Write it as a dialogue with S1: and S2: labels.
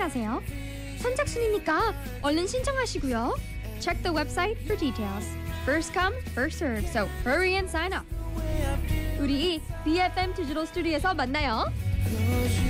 S1: 하세요. 선착순이니까 얼른 신청하시고요. Check the website for details. First come, first serve. So hurry and sign up. 우리 BFM 디지털 스튜디오에서 만나요.